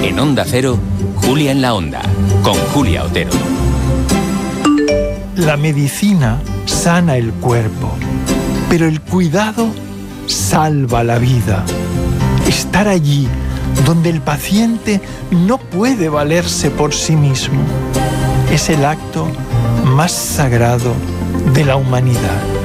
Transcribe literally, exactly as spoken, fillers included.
En Onda Cero, Julia en la Onda, con Julia Otero. La medicina sana el cuerpo, pero el cuidado salva la vida. Estar allí donde el paciente no puede valerse por sí mismo es el acto más sagrado de la humanidad.